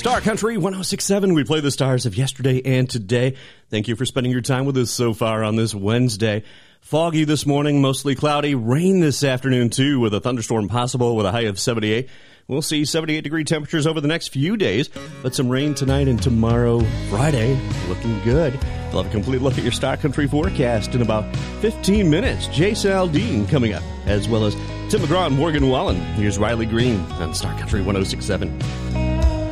Star Country 106.7. We play the stars of yesterday and today. Thank you for spending your time with us so far on this Wednesday. Foggy this morning, mostly cloudy. Rain this afternoon, too, with a thunderstorm possible with a high of 78. We'll see 78-degree temperatures over the next few days, but some rain tonight and tomorrow, Friday, looking good. We'll have a complete look at your Star Country forecast in about 15 minutes. Jason Aldean coming up, as well as Tim McGraw and Morgan Wallen. Here's Riley Green on Star Country 106.7.